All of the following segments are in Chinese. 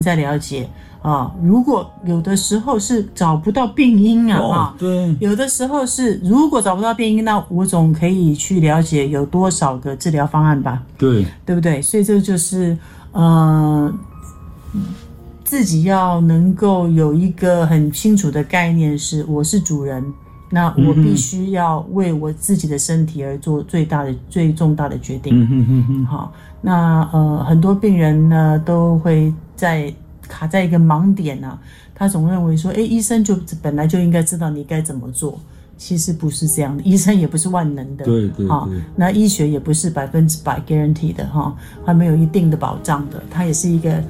再了解啊。如果有的时候是找不到病因啊， 对， 有的时候是如果找不到病因，那我总可以去了解有多少个治疗方案吧， 对不对？所以这就是自己要能够有一个很清楚的概念，是我是主人，那我必须要为我自己的身体而做最重大的决定。好，那很多病人呢都会卡在一个盲点啊，他总认为说，医生就本来就应该知道你该怎么做。其实不是这样的，医生也不是万能的， 对， 那医学也不是100% guarantee 的哈，它没有一定的保障的，它也是一个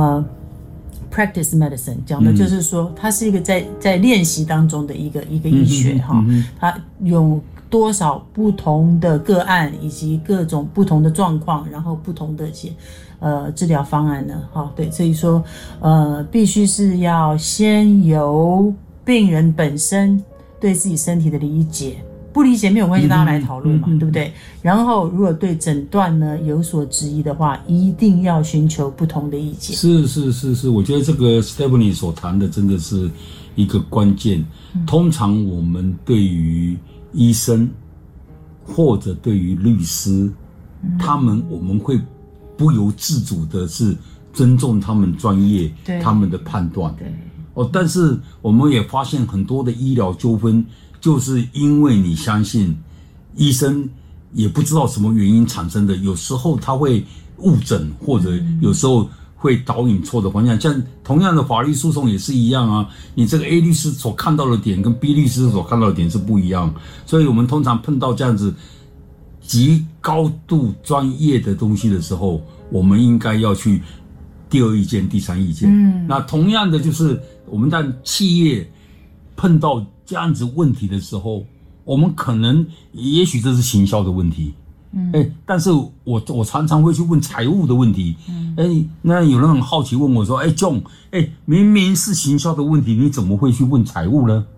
practice medicine， 讲的就是说，它是一个在练习当中的一个医学哈，它有多少不同的个案以及各种不同的状况，然后不同的一些治疗方案呢，哈，对，所以说必须是要先由病人本身对自己身体的理解，不理解没有关系，大家来讨论嘛，对不对？然后如果对诊断呢有所质疑的话，一定要寻求不同的意见。 是，我觉得这个 Stephanie 所谈的真的是一个关键。通常我们对于医生或者对于律师，我们会不由自主的是尊重他们专业，他们的判断。对。但是我们也发现很多的医疗纠纷，就是因为你相信医生也不知道什么原因产生的，有时候他会误诊，或者有时候会导引错的方向。像同样的法律诉讼也是一样啊，你这个 A 律师所看到的点跟 B 律师所看到的点是不一样，所以我们通常碰到这样子极高度专业的东西的时候，我们应该要去第二意见、第三意见。那同样的就是我们在企业碰到这样子问题的时候，我们可能也许这是行销的问题，但是我常常会去问财务的问题，那有人很好奇问我说，John，明明是行销的问题，你怎么会去问财务呢？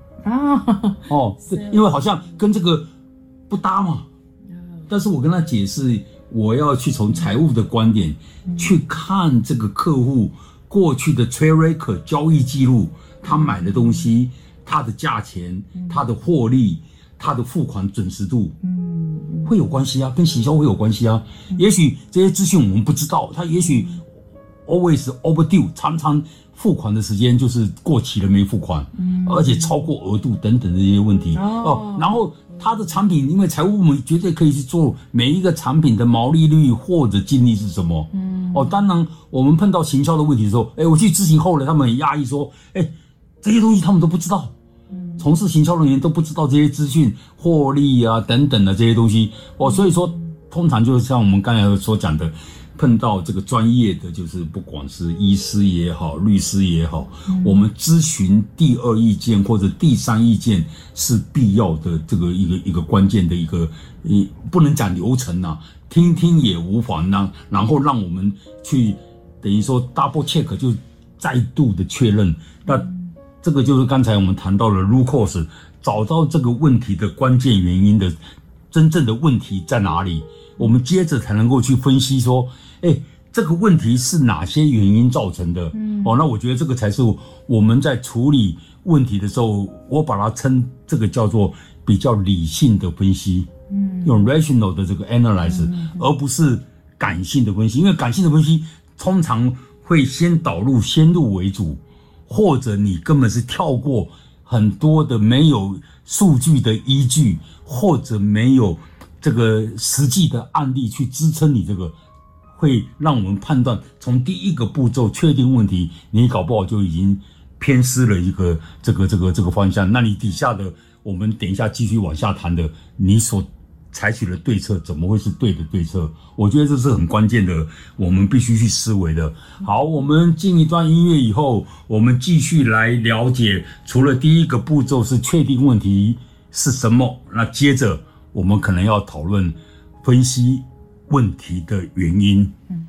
因为好像跟这个不搭嘛。但是我跟他解释，我要去从财务的观点去看这个客户过去的 trade record 交易记录，他买的东西，他的价钱，他的获利，他的付款准时度，会有关系啊，跟行销会有关系啊。也许这些资讯我们不知道，他也许 always overdue， 常常付款的时间就是过期了没付款，而且超过额度等等这些问题。然后他的产品，因为财务部门绝对可以去做每一个产品的毛利率或者净利是什么。当然我们碰到行销的问题的时候，我去咨询后来，他们很压抑说，这些东西他们都不知道，从事行销人员都不知道这些资讯、获利啊等等的这些东西。所以说通常就是像我们刚才所讲的，碰到这个专业的，就是不管是医师也好，律师也好，我们咨询第二意见或者第三意见是必要的，这个一个关键的一个，不能讲流程啊，听听也无妨啊，然后让我们去等于说 double check， 就再度的确认。那这个就是刚才我们谈到了 root cause， 找到这个问题的关键原因的真正的问题在哪里，我们接着才能够去分析说，这个问题是哪些原因造成的。那我觉得这个才是我们在处理问题的时候，我把它称这个叫做比较理性的分析，用 rational 的这个 analyze，而不是感性的分析。因为感性的分析通常会先导入先入为主，或者你根本是跳过很多的没有数据的依据，或者没有这个实际的案例去支撑你这个，会让我们判断从第一个步骤确定问题，你搞不好就已经偏失了一个这个方向。那你底下的我们等一下继续往下谈的，你所采取的对策怎么会是对的对策？我觉得这是很关键的，我们必须去思维的。好，我们进一段音乐以后，我们继续来了解，除了第一个步骤是确定问题是什么，那接着我们可能要讨论分析问题的原因。